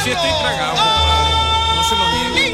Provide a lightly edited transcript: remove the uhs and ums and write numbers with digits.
sí estoy tragado, compadre. No se lo niego.